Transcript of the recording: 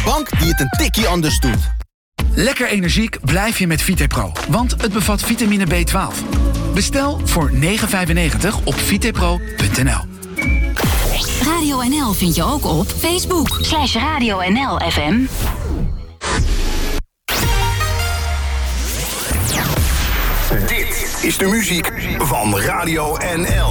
bank die het een tikkie anders doet. Lekker energiek blijf je met VitePro, want het bevat vitamine B12. Bestel voor €9,95 op vitepro.nl. Radio NL vind je ook op Facebook /Radio NL FM. Dit is de muziek van Radio NL.